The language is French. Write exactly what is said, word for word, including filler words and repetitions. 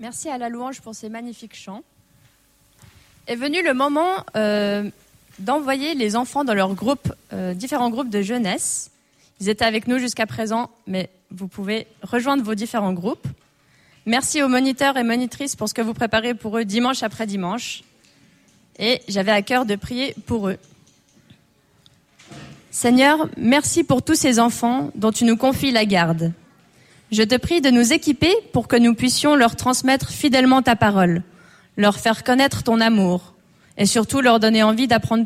Merci à la louange pour ces magnifiques chants. Est venu le moment euh, d'envoyer les enfants dans leurs groupes, euh, différents groupes de jeunesse. Ils étaient avec nous jusqu'à présent, mais vous pouvez rejoindre vos différents groupes. Merci aux moniteurs et monitrices pour ce que vous préparez pour eux dimanche après dimanche. Et j'avais à cœur de prier pour eux. Seigneur, merci pour tous ces enfants dont tu nous confies la garde. Je te prie de nous équiper pour que nous puissions leur transmettre fidèlement ta parole, leur faire connaître ton amour et surtout leur donner envie d'apprendre